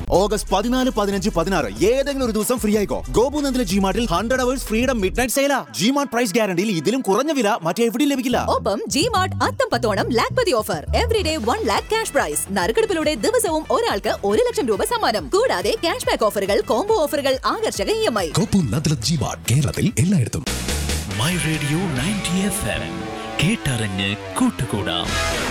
August 14, 15, 16 ഏതെങ്കിലും ഒരു ദിവസം ഫ്രീ ആയിക്കോ. ഗോപുനന്ദിലെ ജിമാർട്ടിൽ 100 hours freedom midnight സെയിലാ. G-Mart price ഗ്യാരണ്ടിയിൽ ഇതിലും കുറഞ്ഞ വില മറ്റെവിടെയും ലഭിക്കില്ല. ഒപ്പം G-Mart അത്തംപത്തോണം Lakhpati offer. Everyday 1 lakh cash prize. നറുക്കെടുപ്പിലൂടെ ദിവസവും ഒരാൾക്ക് 1 ലക്ഷം രൂപ സമ്മാനം. കൂടാതെ ക്യാഷ് ബാക്ക് ഓഫറുകൾ, കോംബോ ഓഫറുകൾ, ആകർഷക EMI. ഗോപുനന്ദിലെ ജിമാർട്ട് കേരളത്തിൽ എല്ലായിടത്തും. മൈ റേഡിയോ 90 FM കേട്ടറിഞ്ഞ് കൂട്ടുകൂടാം.